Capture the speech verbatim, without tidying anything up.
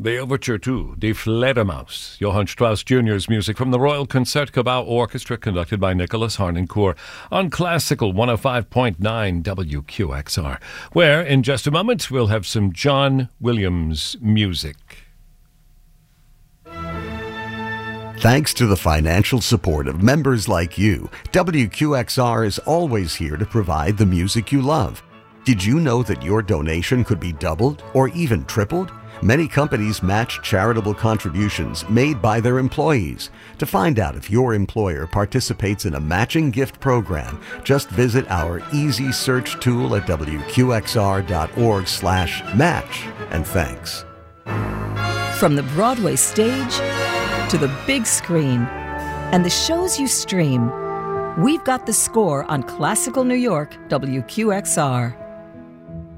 The overture to Die Fledermaus, Johann Strauss Junior's music from the Royal Concertgebouw Orchestra, conducted by Nicholas Harnoncourt on Classical one oh five point nine W Q X R, where in just a moment we'll have some John Williams music. Thanks to the financial support of members like you, W Q X R is always here to provide the music you love. Did you know that your donation could be doubled or even tripled? Many companies match charitable contributions made by their employees. To find out if your employer participates in a matching gift program, just visit our easy search tool at W Q X R dot org slash match. And thanks. From the Broadway stage to the big screen and the shows you stream, we've got the score on Classical New York W Q X R.